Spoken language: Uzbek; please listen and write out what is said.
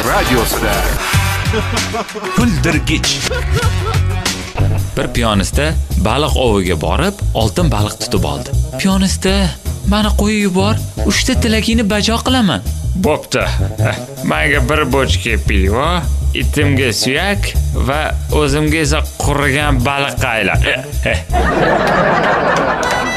radiosida. Kuldirgich. Bir piyonista baliq oviga borib, oltin baliq tutib oldi. Piyonista, meni qo'yib yubor, 3 ta tilagingni bajo qilaman. Bo'pti. Menga bir bochka pivo, itimga suyak va o'zimga esa qurigan baliq qaylar.